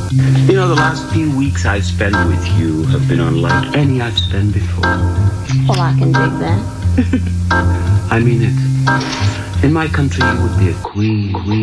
You know, the last few weeks I've spent with you have been unlike any I've spent before. Well, I can dig that. I mean it. In my country, you would be a queen.